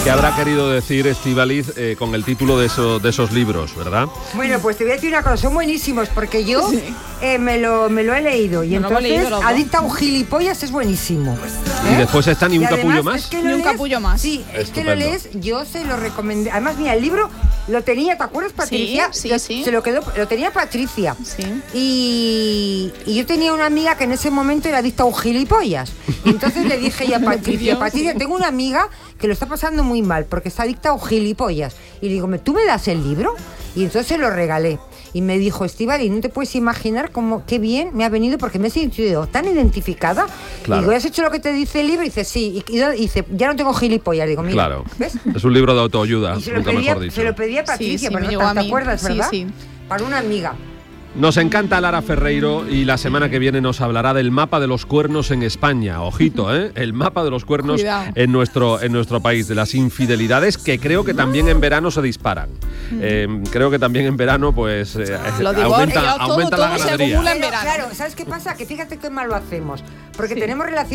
¿Qué habrá querido decir Estíbaliz con el título de esos libros, verdad? Bueno, pues te voy a decir una cosa, son buenísimos porque yo me lo he leído y entonces Adicta a un gilipollas es buenísimo. Y después está Ni un capullo más. Es que ni un capullo más. Sí, es que lo lees, yo se lo recomendé. Además, mira, el libro lo tenía, ¿te acuerdas, Patricia? Sí. Se lo tenía Patricia. Sí. Y yo tenía una amiga que en ese momento era adicta a un gilipollas. Y entonces le dije a Patricia, tengo una amiga que lo está pasando muy mal porque está adicta a un gilipollas. Y le digo, ¿tú me das el libro? Y entonces se lo regalé. Y me dijo, Estíbaliz, no te puedes imaginar qué bien me ha venido porque me he sentido tan identificada. Claro. Y digo, ¿has hecho lo que te dice el libro? Y dice, sí. Y dice, ya no tengo gilipollas. Digo, mira, claro. ¿ves? Es un libro de autoayuda, Y nunca mejor dicho. Se lo pedí a Patricia, pero no te acuerdas, ¿verdad? Sí. Para una amiga. Nos encanta Lara Ferreiro y la semana que viene nos hablará del mapa de los cuernos en España. Ojito, el mapa de los cuernos en nuestro país, de las infidelidades que creo que también en verano se disparan. Creo que también en verano pues aumenta la ganadería. Claro, ¿sabes qué pasa? Que fíjate qué mal lo hacemos. Porque tenemos relaciones